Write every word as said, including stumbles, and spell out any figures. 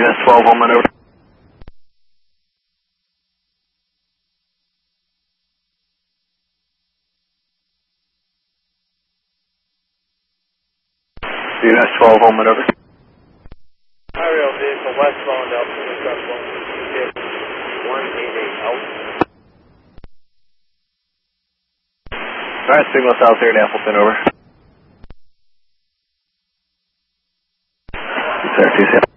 U S twelve, one minute over. U S twelve, one minute over. Aerial vehicle westbound, altitude westbound, one eight eight, out. Alright, signal south here in Appleton, over. Sir, two seven.